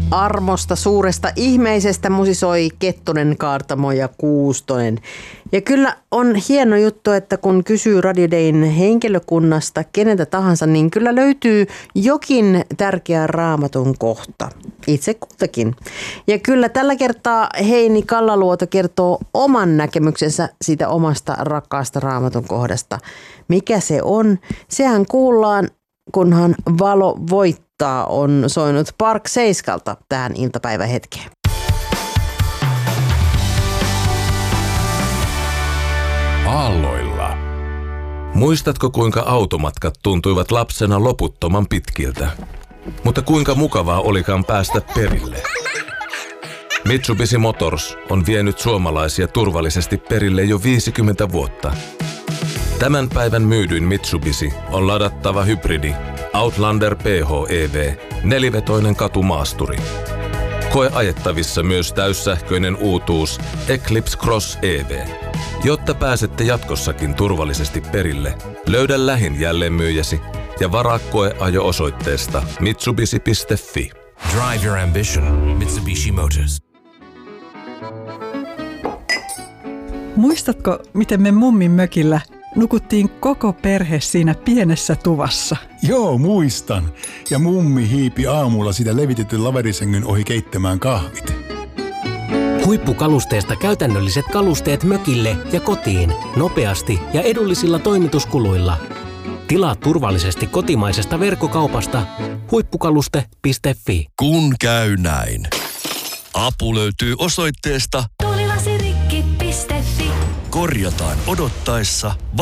armosta, suuresta ihmeisestä musisoi Kettunen, Kaartamo ja Kuustonen. Ja kyllä on hieno juttu, että kun kysyy Radio Dayn henkilökunnasta keneltä tahansa, niin kyllä löytyy jokin tärkeä Raamatun kohta. Itse kultakin. Ja kyllä tällä kertaa Heini Kallaluoto kertoo oman näkemyksensä siitä omasta rakkaasta Raamatun kohdasta. Mikä se on? Sehän kuullaan, kunhan Valo voittaa on soinut Park Seiskalta tähän iltapäivähetkeen. Aalloilla. Muistatko, kuinka automatkat tuntuivat lapsena loputtoman pitkiltä? Mutta kuinka mukavaa olikaan päästä perille? Mitsubishi Motors on vienyt suomalaisia turvallisesti perille jo 50 vuotta. Tämän päivän myydyin Mitsubishi on ladattava hybridi Outlander PHEV, nelivetoinen katumaasturi. Koe ajettavissa myös täyssähköinen uutuus Eclipse Cross EV. Jotta pääsette jatkossakin turvallisesti perille, löydä lähin jälleenmyyjäsi ja varaa koeajo osoitteesta mitsubishi.fi. Drive your ambition. Mitsubishi Motors. Muistatko, miten me mummin mökillä nukuttiin koko perhe siinä pienessä tuvassa? Joo, muistan. Ja mummi hiipi aamulla sitä levitetyn laverisängyn ohi keittämään kahvit. Huippukalusteesta käytännölliset kalusteet mökille ja kotiin. Nopeasti ja edullisilla toimituskuluilla. Tilaa turvallisesti kotimaisesta verkkokaupasta huippukaluste.fi. Kun käy näin. Apu löytyy osoitteesta tulilasirikki.fi. Korjataan odottaessa